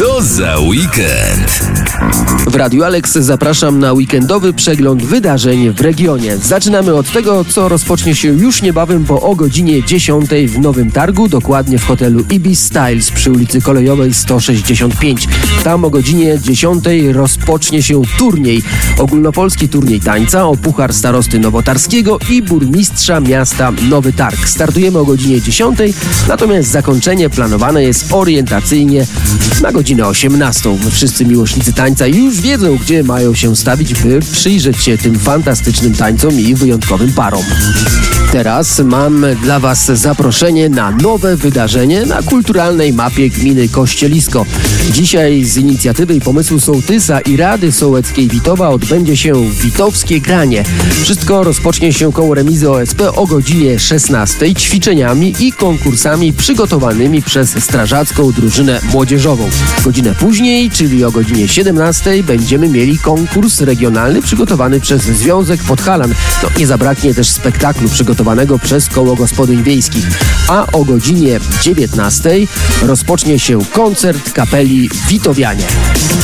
Co za weekend? W Radiu Alex zapraszam na weekendowy przegląd wydarzeń w regionie. Zaczynamy od tego, co rozpocznie się już niebawem, bo o godzinie 10 w Nowym Targu, dokładnie w hotelu Ibis Styles przy ulicy Kolejowej 165. Tam o godzinie 10 rozpocznie się turniej. Ogólnopolski turniej tańca o Puchar Starosty Nowotarskiego i burmistrza miasta Nowy Targ. Startujemy o godzinie 10, natomiast zakończenie planowane jest orientacyjnie na godzinę 18. Wszyscy miłośnicy tańca już wiedzą, gdzie mają się stawić, by przyjrzeć się tym fantastycznym tańcom i wyjątkowym parom. Teraz mam dla Was zaproszenie na nowe wydarzenie na kulturalnej mapie gminy Kościelisko. Dzisiaj z inicjatywy i pomysłu sołtysa i Rady Sołeckiej Witowa odbędzie się Witowskie Granie. Wszystko rozpocznie się koło remizy OSP o godzinie 16 ćwiczeniami i konkursami przygotowanymi przez strażacką drużynę młodzieżową. Godzinę później, czyli o godzinie 17 będziemy mieli konkurs regionalny przygotowany przez Związek Podhalan. Nie zabraknie też spektaklu przygotowanego przez Koło Gospodyń Wiejskich. A o godzinie 19 rozpocznie się koncert kapeli Witowianie.